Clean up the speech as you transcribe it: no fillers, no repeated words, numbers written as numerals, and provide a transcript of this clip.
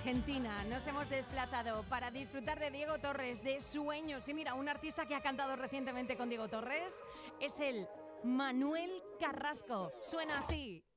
Argentina nos hemos desplazado para disfrutar de Diego Torres, de Sueños. Y mira, un artista que ha cantado recientemente con Diego Torres es el Manuel Carrasco. Suena así.